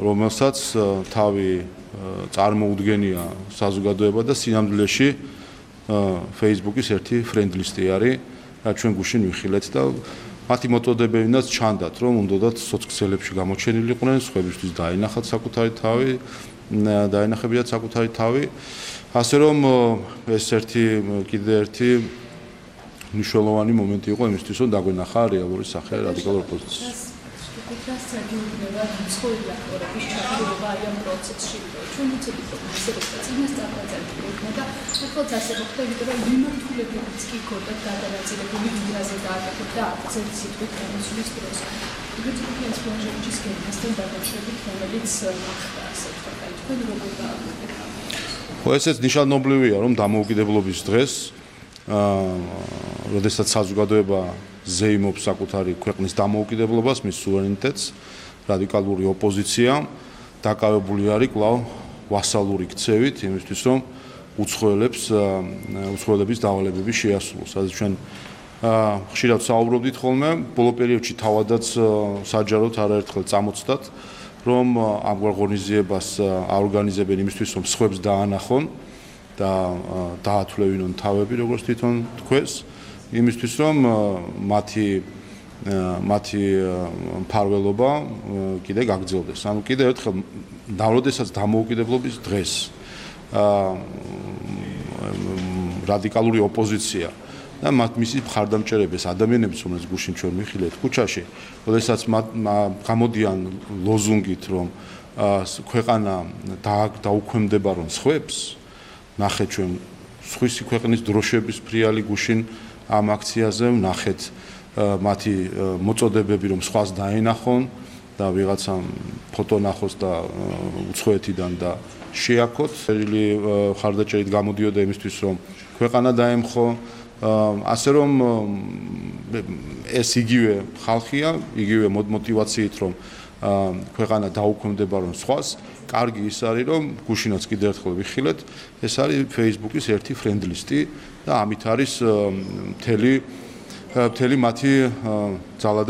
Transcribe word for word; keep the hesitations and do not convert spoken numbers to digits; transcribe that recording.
რომელსაც თავი წარმოუდგენია საზოგადოება და სინამდვილეში Facebook-ის ერთი ფრენდლისტი არის, რაც ჩვენ გუშინ ვიხილეთ და მათი მოტოდებებინაც ჩანდათ, რომ უნდათ სოციალებში გამოჩენილიყვნენ, სხვებისთვის დაინახათ საკუთარი თავი, დაინახებიათ საკუთარი თავი. ასე რომ ეს ერთი კიდე ერთი მნიშვნელოვანი მომენტი იყო იმისთვის, რომ დაგვენახა რეალური სახე რადიკალურ ოპოზიციას. Kas sagirdeva მსხვილი აქტორების ჩართულობა აი ამ პროცესში. ჩვენ ვიცით, რომ ისე წინას წარწერილი იქნა და ახალ ასე მოხდა, იმიტომ რომ მიმართულებებიც კი ქონდათ გადანაწილებული იმაზე დააკეთებდა აქცენტ სიტყვით გამოსვლის დროს. იგივე სპონჟერის გენასთან დაკავშირებით, რომელიც მოხდა ასე თქვა, აი თქვენ როგორ დააკეთებთ? ხო, ესეც ნიშანობლივია, რომ დამოუკიდებლობის დღეს აა როდესაც საზოგადოება ზეიმობს საკუთარი ქვეყნის დამოუკიდებლობას, მის სუვერენიტეტს, რადიკალური ოპოზიცია დაკავებული არის კვლავ ვასალური ქცევით იმისთვის, რომ უცხოელებს უცხოელების დავალებები შეასრულოს. სადაც ჩვენ ხშირად საუბრობდით ხოლმე, ბოლო პერიოდში თავადაც საჯაროდ არაერთხელ წამოწდათ, რომ ამგვარ ღონისძიებას აორგანიზებენ იმისთვის, რომ სხვებს დაანახონ და დაათვლევინონ თავები, როგორც თვითონ თქვეს. იმისთვის რომ მათი მათი მფარველობა კიდე გაგრძელდეს. ანუ კიდე ერთხელ როდესაც დამოუკიდებლობის დღეს რადიკალური ოპოზიცია და მათ მისი მხარდამჭერების ადამიანებს, რომელსაც გუშინ ჩვენ ვიხილეთ ქუჩაში, როდესაც გამოდიან ლოზუნგით, რომ ქვეყანა დაუქვემდება რომ სხვებს, ნახეთ ჩვენ სხვისი ქვეყნის დროშების ფრიალი გუშინ ამ აქციაზე ვნახეთ მათი მოწოდებები რომ სხვას დაენახონ და ვიღაცა ფოტო ნახოს და უცხოეთიდან და შეაქოთ. წერილი ხარდაჭერით გამოდიოდა იმისთვის რომ ქვეყანა დაემხო. ასე რომ ეს იგივე ხალხია, იგივე მოტივაციით რომ ქვეყანა დაუქვემდება რომ სხვას. კარგი ის არის რომ გუშინაც კიდევ ერთხელ ვიხილეთ, ეს არის Facebook-ის ერთი ფრენდლისტი და ამით არის მთელი მთელი მათი ძალადე